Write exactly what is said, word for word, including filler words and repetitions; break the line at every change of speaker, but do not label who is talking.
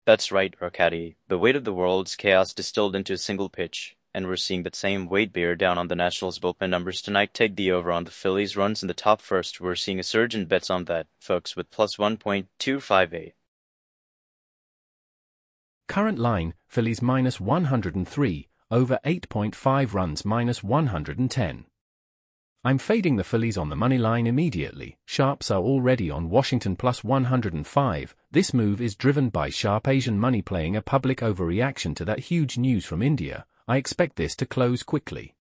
That's right, Arcady. The weight of the world's chaos distilled into a single pitch, and we're seeing that same weight bear down on the Nationals' bullpen numbers tonight. Take the over on the Phillies' runs in the top first. We're seeing a surge in bets on that, folks, with plus one point two five eight.
Current line, Phillies minus one hundred three, over eight point five runs minus one hundred ten. I'm fading the Phillies on the money line immediately. Sharps are already on Washington plus one hundred five. This move is driven by sharp Asian money playing a public overreaction to that huge news from India. I expect this to close quickly.